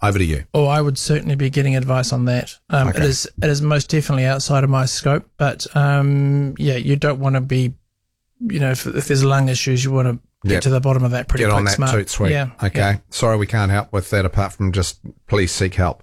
Over to you. Oh, I would certainly be getting advice on that. Okay. It is most definitely outside of my scope, but you don't want to be, if there's lung issues, you want to get to the bottom of that pretty quick. Get on that smart. toot sweet. Yeah. Okay. Yeah. Sorry, we can't help with that apart from just please seek help.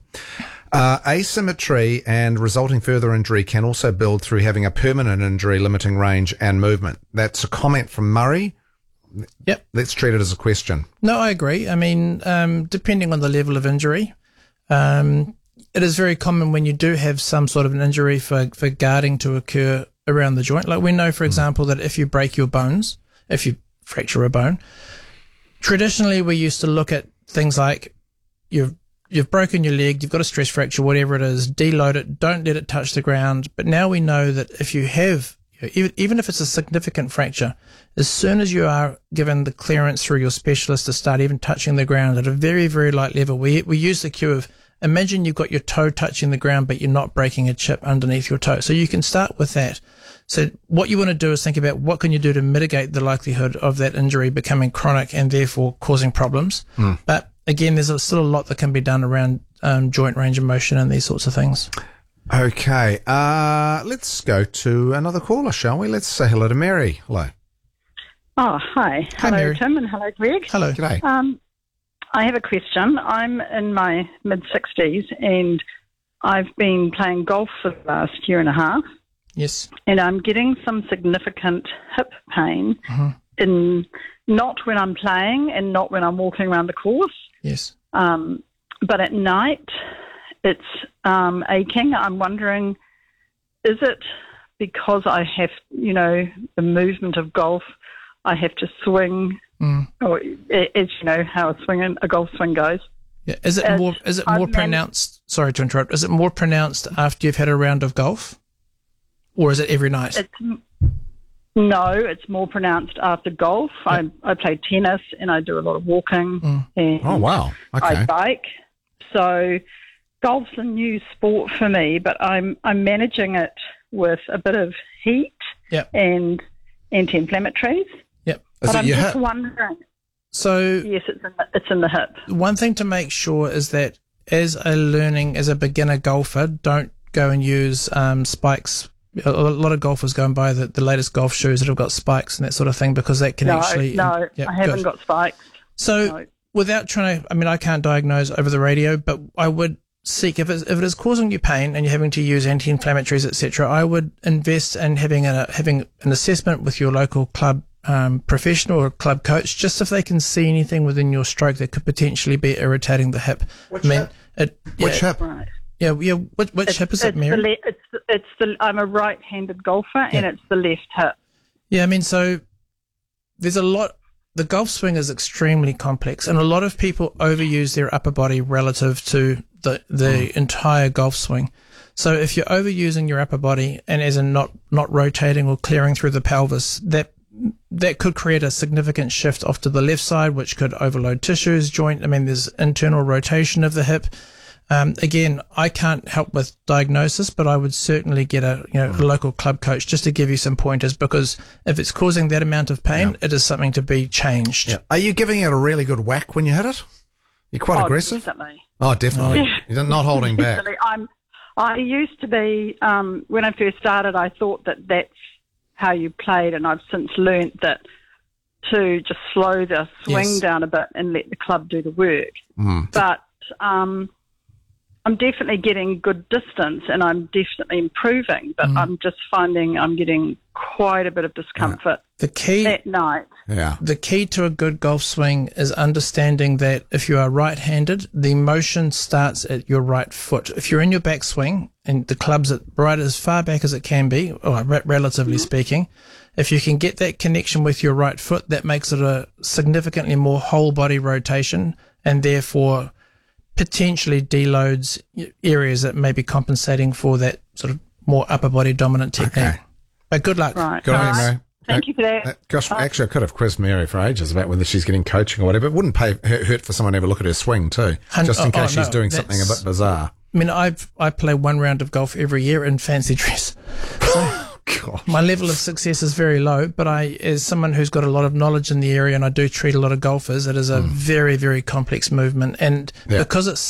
Asymmetry and resulting further injury can also build through having a permanent injury limiting range and movement. That's a comment from Murray. Yep. Let's treat it as a question. No, I agree. I mean, depending on the level of injury, it is very common when you do have some sort of an injury for guarding to occur around the joint. Like we know, for example, that if you break your bones, if you fracture a bone, traditionally we used to look at things like you've broken your leg, you've got a stress fracture, whatever it is, deload it, don't let it touch the ground. But now we know that if you have, even if it's a significant fracture, as soon as you are given the clearance through your specialist to start even touching the ground at a very, very light level, we use the cue of imagine you've got your toe touching the ground, but you're not breaking a chip underneath your toe. So you can start with that. So what you want to do is think about what can you do to mitigate the likelihood of that injury becoming chronic and therefore causing problems. But again, there's still a lot that can be done around joint range of motion and these sorts of things. Okay. Let's go to another caller, shall we? Let's say hello to Mary. Hello. Oh, hi. Hello, Mary. Tim, and hello, Greg. Hello. G'day. I have a question. I'm in my mid-60s, and I've been playing golf for the last year and a half, Yes. and I'm getting some significant hip pain, in not when I'm playing and not when I'm walking around the course, Yes. but at night it's aching. I'm wondering, is it because I have, the movement of golf, I have to swing, or as you know how a golf swing goes. Yeah. Is it more pronounced? Sorry to interrupt. Is it more pronounced after you've had a round of golf, or is it every night? It's more pronounced after golf. I play tennis and I do a lot of walking. And Oh, wow. Okay. I bike. So golf's a new sport for me, but I'm managing it with a bit of heat and anti-inflammatories. Yep. But I'm just wondering. So Yes, it's in the hip. one thing to make sure is that as a beginner golfer, don't go and use spikes. A lot of golfers go and buy the latest golf shoes that have got spikes and that sort of thing because that can actually... No, I haven't got spikes. So without trying to... I can't diagnose over the radio, but I would seek, if it is causing you pain and you're having to use anti-inflammatories, etc., I would invest in having an assessment with your local club professional or club coach, just if they can see anything within your stroke that could potentially be irritating the hip. Which hip? Which hip? Right. Yeah. Which hip is it, Mary? I'm a right-handed golfer, and it's the left hip. Yeah, so there's a lot. The golf swing is extremely complex, and a lot of people overuse their upper body relative to the entire golf swing. So if you're overusing your upper body and as in not rotating or clearing through the pelvis, that could create a significant shift off to the left side, which could overload tissues, joint. There's internal rotation of the hip. Again, I can't help with diagnosis, but I would certainly get a local club coach just to give you some pointers, because if it's causing that amount of pain, it is something to be changed. Yeah. Are you giving it a really good whack when you hit it? You're quite aggressive? Definitely. Oh, definitely. You're not holding back. I used to be, when I first started, I thought that that's how you played, and I've since learnt that to just slow the swing down a bit and let the club do the work. But I'm definitely getting good distance and I'm definitely improving, but I'm just finding I'm getting quite a bit of discomfort at night. Yeah. The key to a good golf swing is understanding that if you are right-handed, the motion starts at your right foot. If you're in your backswing and the club's right as far back as it can be, or relatively speaking, if you can get that connection with your right foot, that makes it a significantly more whole body rotation, and therefore potentially deloads areas that may be compensating for that sort of more upper body dominant technique. Okay. But good luck. Right. Good on you, Mary. Thank you for that. Gosh, actually, I could have quizzed Mary for ages about whether she's getting coaching or whatever. It wouldn't hurt for someone to have a look at her swing too, just in case she's doing something a bit bizarre. I play one round of golf every year in fancy dress. So my level of success is very low, but as someone who's got a lot of knowledge in the area and I do treat a lot of golfers, it is a very, very complex movement. And because it's